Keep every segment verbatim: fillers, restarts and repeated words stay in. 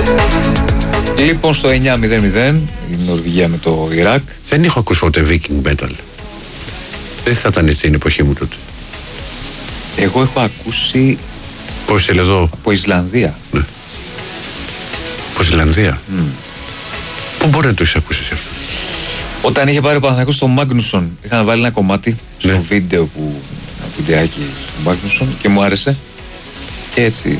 Λοιπόν, στο εννιά μηδέν μηδέν η Νορβηγία με το Ιράκ. Δεν έχω ακούσει ποτέ Viking Metal. Δεν θα ήταν στην εποχή μου τότε. Εγώ έχω ακούσει. Πώς είναι εδώ? Από Ισλανδία. Ναι. Από Ισλανδία. Mm. Πού μπορεί να το έχεις ακούσει αυτό? Όταν είχε πάρει ο Παναθηναϊκός στο Μάγνουσον, είχαν βάλει ένα κομμάτι στο ναι. βίντεο που. Ένα βιντεάκι στο Μάγνουσον και μου άρεσε. Και έτσι.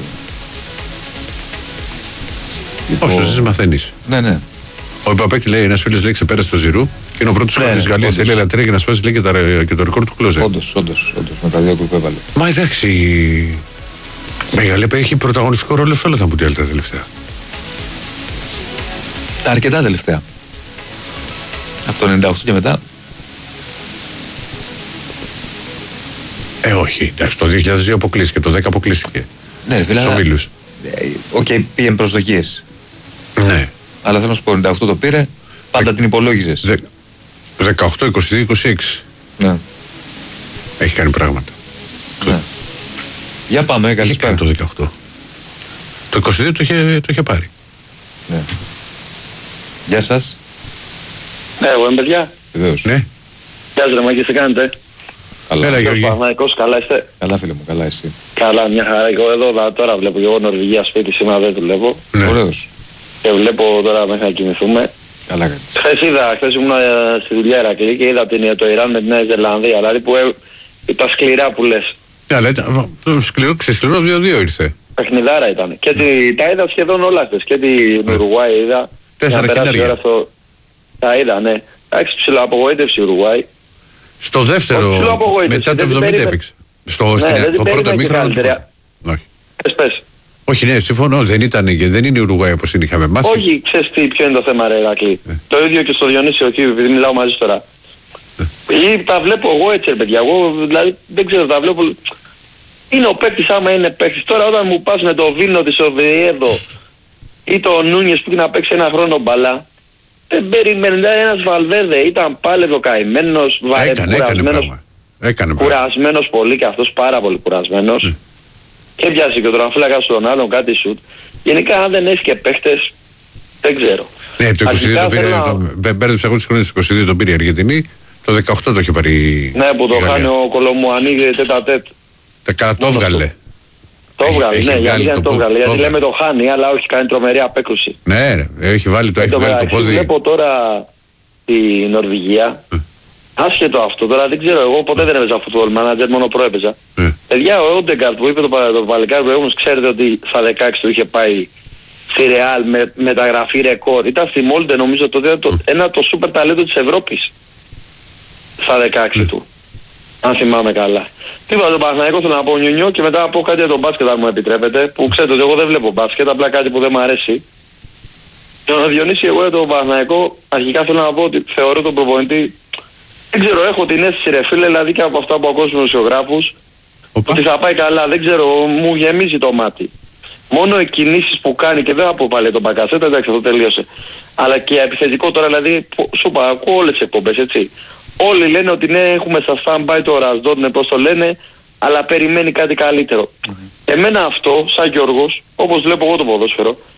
Όσο εσείς μαθαίνεις. Ναι, ναι. Ο Παπέκτη λέει: ένας φίλος λέει ξεπέρασε το Ζηρού και είναι ο πρώτος ναι, της Γαλλίας. Θέλει ελαττήρια για να σπάσει λέει, και, τα, και το ρεκόρ του Κλόζε. Όντως, όντως, όντως, με τα δύο που έβαλε. Μα εντάξει. Η Γαλλία έχει πρωταγωνιστικό ρόλο σε όλα τα μουντιάλ τα τελευταία. Τα αρκετά τελευταία. Από το ενενήντα οκτώ και μετά. Ε, όχι. Εντάξει, το δύο χιλιάδες δύο αποκλείστηκε, το δέκα αποκλείστηκε. Ναι, δηλαδή. Στους ομίλους. Οκ, okay, πήγαινε προσδοκίες. Ναι. Αλλά θέλω να σου πω, ενενήντα οκτώ το πήρε, πάντα την υπολόγιζες. δεκαοκτώ, είκοσι δύο, είκοσι έξι. Ναι. Έχει κάνει πράγματα. Ναι. Το... Για πάμε, καλή κάνει το δεκαοκτώ. Το είκοσι δύο το είχε, το είχε πάρει. Ναι. Γεια σας. Ναι, εγώ είμαι παιδιά. Βεβαίως. Ναι. Γεια σας ρε Μάκη, τι κάνετε? Καλά. Έλα, Γιώργη. Παναθηναϊκός, καλά είστε? Καλά φίλε μου, καλά εσύ? Καλά, μια χαρά. Εγώ εδώ τώρα βλέπω και εγώ Νορβηγία σπίτι, σήμερα δεν δουλεύω. Ναι. Ωραίος. Και βλέπω τώρα μέχρι να κοιμηθούμε. Καλά κάνεις. Χθες είδα, χθες ήμουν στη δουλειά Ηρακλή και είδα την, το Ιράν με τη Νέα Ζελανδία. Δηλαδή που ε, τα σκληρά που λες. Ναι, αλλά ήταν σκληρό, ξεσκληρό δύο δύο ήρθε. Παιχνιδάρα ήταν. Και τη, τα είδα σχεδόν όλα χθες. Και την Ουρουγουάη είδα. Τέσσερα χιλιάρια. Στο... Τα είδα, ναι. Εντάξει, ψιλοαπογοήτευση η Ουρουγουάη. Στο δεύτερο, μετά το εβδομήντα έπαιξε. Στο ναι, το πρώτο μήχρονο. Όχι. Πες, πες. Όχι, ναι, συμφωνώ. Δεν, ήταν, δεν είναι η Ουρουγουάη όπως την είχαμε μάθει. Όχι, ξέρεις τι, ποιο είναι το θέμα, ρε Ηρακλή. Ε. Το ίδιο και στο Διονύσιο εκεί, επειδή μιλάω μαζί τώρα. Ε. Ή τα βλέπω εγώ έτσι, ρε παιδιά. Εγώ δηλαδή δεν ξέρω, τα βλέπω. Είναι ο παίκτης άμα είναι παίκτης. Τώρα όταν μου πας με το Βίνο της Οβιέδο ή το Νούνιες που είναι να παίξει ένα χρόνο μπαλά. Δεν περιμένει, ένας Βαλβέδε ήταν πάλι εδώ καημένος, κουρασμένος, κουρασμένος πολύ και αυτός πάρα πολύ κουρασμένος. Mm. Και πιάσει και ο τραμφύλακας στον άλλον κάτι σουτ. Γενικά αν δεν έχει και παίχτες, δεν ξέρω. Ναι, το είκοσι δύο το πήρε, να... το, μπέρδεψα εγώ τις χρονίες, το είκοσι δύο το πήρε η Αργεντινή, το δεκαοκτώ το είχε πάρει. Ναι, που το χάνει ο Κολομουανί τέτα τέτ. Το έβγαλε. Το έβγαλε, ναι, γιατί δεν το έβγαλε. Γιατί λέμε το χάνει, αλλά όχι κάνει τρομερή απέκρουση. Ναι, έχει βάλει το, έχει βάλει το πόδι. Βλέπω τώρα τη Νορβηγία. Άσχετο αυτό, τώρα δεν ξέρω, εγώ ποτέ δεν έπαιζα football manager, μόνο προέπαιζα. Παιδιά, ο Όντεγκαρτ που είπε το, το παλικάρι προηγούμενος, ξέρετε ότι στα δεκαέξι του είχε πάει στη Ρεάλ με μεταγραφή ρεκόρ. Ήταν στη Μόλντε νομίζω τότε το, ένα το σούπερ ταλέντο της Ευρώπης στα δεκαέξι του. Αν θυμάμαι καλά. Τι είπα τον Παναθηναϊκό, θέλω να πω νιουνιό και μετά να πω κάτι για τον μπάσκετ αν μου επιτρέπετε. Που ξέρετε ότι εγώ δεν βλέπω μπάσκετ, απλά κάτι που δεν μου αρέσει. Και να Διονύσει εγώ για τον Παναθηναϊκό, αρχικά θέλω να πω ότι θεωρώ τον προπονητή. Δεν ξέρω, έχω την αίσθηση ρε φίλε, δηλαδή και από αυτά που ακούω στους δημοσιογράφους, ότι θα πάει καλά, δεν ξέρω, μου γεμίζει το μάτι. Μόνο οι κινήσεις που κάνει και δεν θα πω πάλι τον Μπακασέτα, εντάξει αυτό τελείωσε. Αλλά και επιθετικό τώρα, δηλαδή, σου είπα, ακούω όλες τις εκπομπές, έτσι. Όλοι λένε ότι ναι, έχουμε στα stand-by το Ρασδόρνε, πώς το λένε, αλλά περιμένει κάτι καλύτερο. Mm-hmm. Εμένα αυτό, σαν Γιώργος, όπως βλέπω εγώ το ποδόσφαιρο,